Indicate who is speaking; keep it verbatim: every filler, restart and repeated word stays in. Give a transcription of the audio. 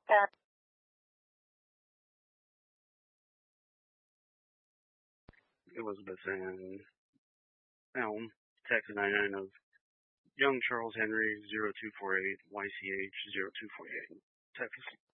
Speaker 1: Elizabeth and Elm, Texas ninety-nine of Young Charles Henry zero two four eight Y C H zero two four eight, Texas.